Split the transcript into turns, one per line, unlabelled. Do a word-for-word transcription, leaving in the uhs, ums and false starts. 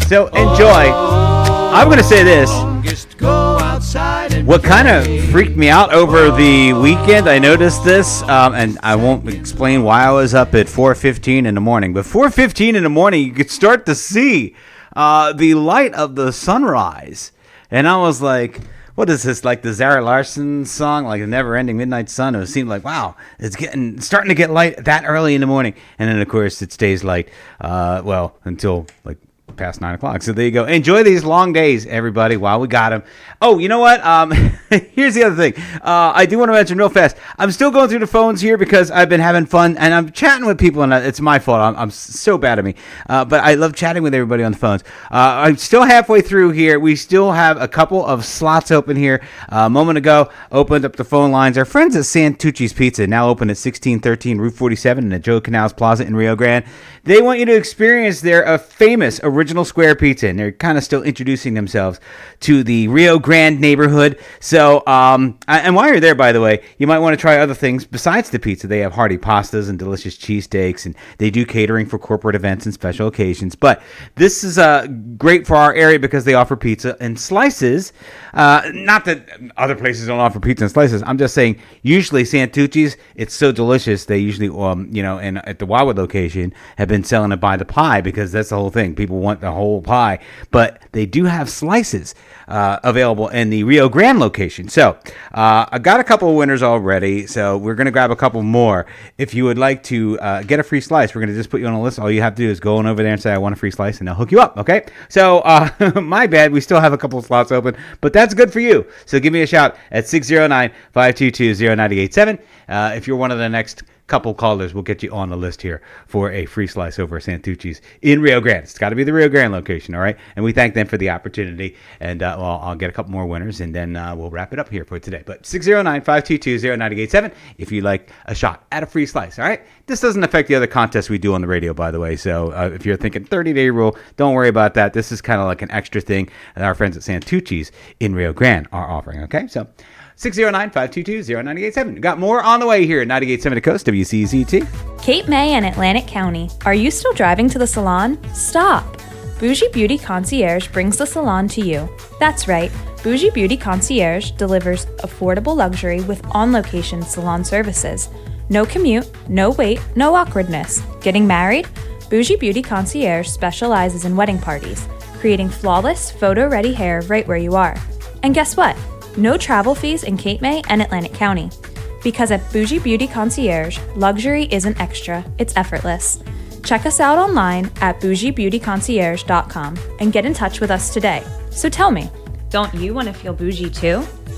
So enjoy. I'm going to say this. What kind of freaked me out over the weekend, I noticed this, um, and I won't explain why I was up at four fifteen in the morning, but four fifteen in the morning, you could start to see uh, the light of the sunrise. And I was like, what is this, like the Zara Larsson song, like the Never Ending Midnight Sun? It seemed like, wow, it's getting starting to get light that early in the morning. And then, of course, it stays light, uh, well, until like past nine o'clock. So there you go. Enjoy these long days, everybody, while we got them. Oh, you know what? Um, here's the other thing. Uh, I do want to mention real fast. I'm still going through the phones here because I've been having fun and I'm chatting with people, and it's my fault. I'm, I'm so bad at me. Uh, but I love chatting with everybody on the phones. Uh, I'm still halfway through here. We still have a couple of slots open here. Uh, a moment ago, opened up the phone lines. Our friends at Santucci's Pizza, now open at sixteen thirteen Route forty-seven in the Joe Canals Plaza in Rio Grande. They want you to experience their uh, famous original square pizza, and they're kind of still introducing themselves to the Rio Grande neighborhood. So, um, and while you're there, by the way, you might want to try other things besides the pizza. They have hearty pastas and delicious cheesesteaks, and they do catering for corporate events and special occasions. But this is uh, great for our area because they offer pizza and slices. Uh, not that other places don't offer pizza and slices. I'm just saying, usually Santucci's, it's so delicious. They usually, um, you know, and at the Wildwood location, have been selling it by the pie because that's the whole thing. People want the whole pie, but they do have slices uh, available in the Rio Grande location. So uh, I got a couple of winners already, so we're going to grab a couple more. If you would like to uh, get a free slice, we're going to just put you on a list. All you have to do is go on over there and say, I want a free slice, and they'll hook you up, okay? So uh, my bad, we still have a couple of slots open, but that's good for you. So give me a shout at six oh nine, five two two, oh nine eight seven. Uh, if you're one of the next couple callers, we'll get you on the list here for a free slice over at Santucci's in Rio Grande. It's got to be the Rio Grande location, all right? And we thank them for the opportunity. And uh, well, I'll get a couple more winners, and then uh, we'll wrap it up here for today. But six oh nine, five two two, oh nine eight seven if you'd like a shot at a free slice, all right? This doesn't affect the other contests we do on the radio, by the way. So uh, if you're thinking thirty-day rule, don't worry about that. This is kind of like an extra thing that our friends at Santucci's in Rio Grande are offering, okay? So six oh nine, five two two, oh nine eight seven. Got more on the way here at ninety-eight point seven The Coast, W C Z T.
Cape May and Atlantic County. Are you still driving to the salon? Stop! Bougie Beauty Concierge brings the salon to you. That's right, Bougie Beauty Concierge delivers affordable luxury with on-location salon services. No commute, no wait, no awkwardness. Getting married? Bougie Beauty Concierge specializes in wedding parties, creating flawless, photo-ready hair right where you are. And guess what? No travel fees in Cape May and Atlantic County. Because at Bougie Beauty Concierge, luxury isn't extra, it's effortless. Check us out online at bougie beauty concierge dot com and get in touch with us today. So tell me, don't you want to feel bougie too?